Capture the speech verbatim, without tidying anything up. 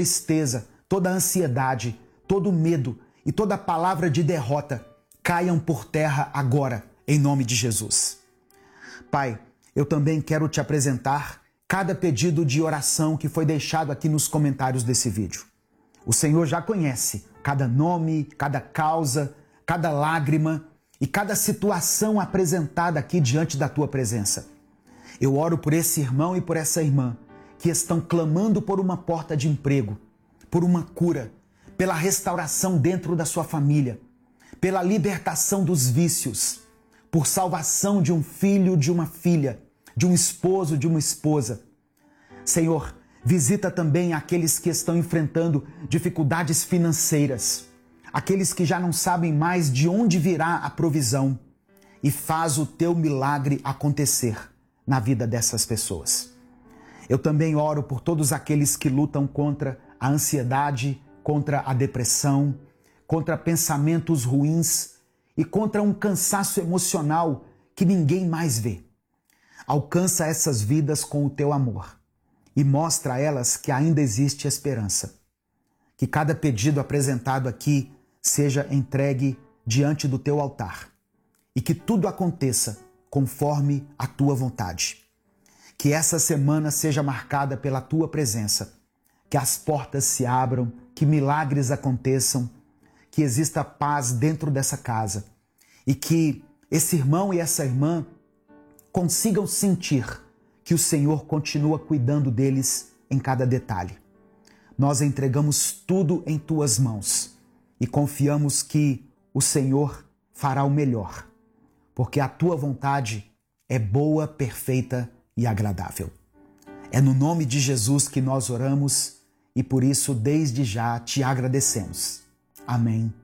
tristeza, toda ansiedade, todo medo e toda palavra de derrota caiam por terra agora, em nome de Jesus. Pai, eu também quero te apresentar cada pedido de oração que foi deixado aqui nos comentários desse vídeo. O Senhor já conhece cada nome, cada causa, cada lágrima e cada situação apresentada aqui diante da tua presença. Eu oro por esse irmão e por essa irmã que estão clamando por uma porta de emprego, por uma cura, pela restauração dentro da sua família, pela libertação dos vícios, por salvação de um filho, de uma filha, de um esposo, de uma esposa. Senhor, visita também aqueles que estão enfrentando dificuldades financeiras, aqueles que já não sabem mais de onde virá a provisão, e faz o teu milagre acontecer na vida dessas pessoas. Eu também oro por todos aqueles que lutam contra a ansiedade, contra a depressão, contra pensamentos ruins e contra um cansaço emocional que ninguém mais vê. Alcança essas vidas com o teu amor e mostra a elas que ainda existe esperança. Que cada pedido apresentado aqui seja entregue diante do teu altar e que tudo aconteça conforme a tua vontade. Que essa semana seja marcada pela tua presença, que as portas se abram, que milagres aconteçam, que exista paz dentro dessa casa e que esse irmão e essa irmã consigam sentir que o Senhor continua cuidando deles em cada detalhe. Nós entregamos tudo em tuas mãos e confiamos que o Senhor fará o melhor, porque a tua vontade é boa, perfeita e agradável. É no nome de Jesus que nós oramos e por isso desde já te agradecemos. Amém